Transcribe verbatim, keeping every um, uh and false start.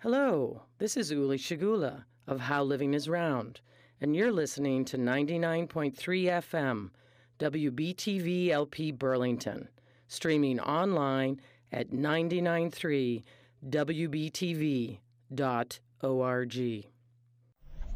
Hello, this is Uli Shigula of How Living is Round, and you're listening to ninety-nine point three F M, W B T V L P Burlington, streaming online at nine nine three W B T V dot org.